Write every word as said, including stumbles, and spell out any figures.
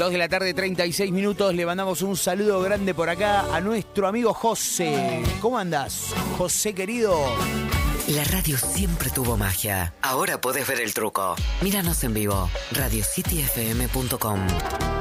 dos de la tarde, treinta y seis minutos. Le mandamos un saludo grande por acá a nuestro amigo José. ¿Cómo andás, José querido? La radio siempre tuvo magia. Ahora podés ver el truco. Míranos en vivo. radio city f m punto com.